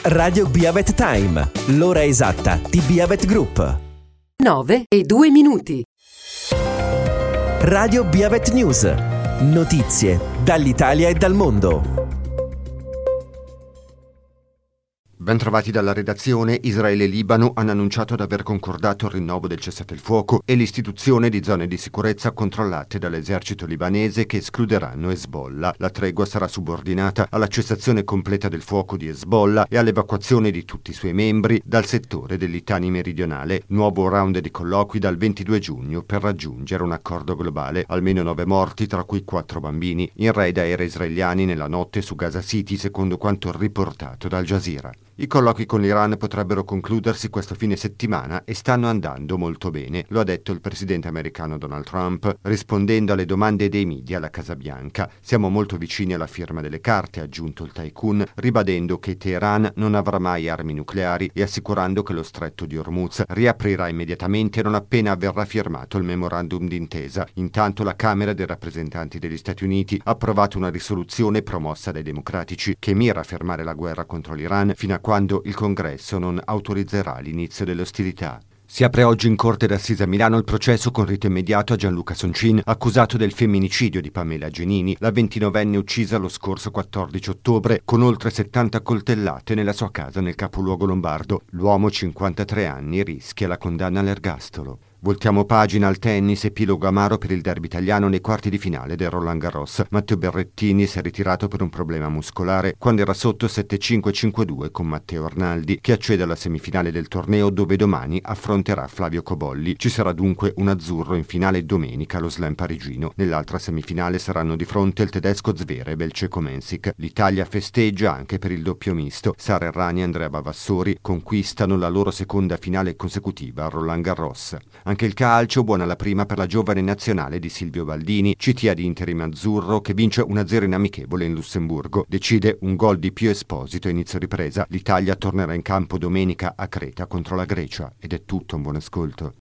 Radio Beavet Time, l'ora esatta di Beavet Group. 9:02. Radio Beavet News, notizie dall'Italia e dal mondo. Bentrovati dalla redazione. Israele e Libano hanno annunciato di aver concordato il rinnovo del cessate il fuoco e l'istituzione di zone di sicurezza controllate dall'esercito libanese che escluderanno Hezbollah. La tregua sarà subordinata alla cessazione completa del fuoco di Hezbollah e all'evacuazione di tutti i suoi membri dal settore del Litani meridionale. Nuovo round di colloqui dal 22 giugno per raggiungere un accordo globale. Almeno 9 morti, tra cui 4 bambini, in raid aerei israeliani nella notte su Gaza City, secondo quanto riportato da Al Jazeera. I colloqui con l'Iran potrebbero concludersi questo fine settimana e stanno andando molto bene, lo ha detto il presidente americano Donald Trump, rispondendo alle domande dei media alla Casa Bianca. Siamo molto vicini alla firma delle carte, ha aggiunto il tycoon, ribadendo che Teheran non avrà mai armi nucleari e assicurando che lo stretto di Hormuz riaprirà immediatamente non appena verrà firmato il memorandum d'intesa. Intanto la Camera dei rappresentanti degli Stati Uniti ha approvato una risoluzione promossa dai democratici che mira a fermare la guerra contro l'Iran fino a quando il Congresso non autorizzerà l'inizio delle ostilità. Si apre oggi in corte d'assise a Milano il processo con rito immediato a Gianluca Soncin, accusato del femminicidio di Pamela Genini, la 29enne uccisa lo scorso 14 ottobre con oltre 70 coltellate nella sua casa nel capoluogo lombardo. L'uomo, 53 anni, rischia la condanna all'ergastolo. Voltiamo pagina al tennis, epilogo amaro per il derby italiano nei quarti di finale del Roland Garros. Matteo Berrettini si è ritirato per un problema muscolare quando era sotto 7-5-5-2 con Matteo Arnaldi, che accede alla semifinale del torneo dove domani affronterà Flavio Cobolli. Ci sarà dunque un azzurro in finale domenica allo Slam parigino. Nell'altra semifinale saranno di fronte il tedesco Zverev e il ceco Mensik. L'Italia festeggia anche per il doppio misto. Sara Errani e Andrea Vavassori conquistano la loro seconda finale consecutiva a Roland Garros. Anche il calcio, buona la prima per la giovane nazionale di Silvio Baldini, CTA di interim azzurro che vince 1-0 in amichevole in Lussemburgo. Decide un gol di Pio Esposito a inizio ripresa. L'Italia tornerà in campo domenica a Creta contro la Grecia. Ed è tutto, un buon ascolto.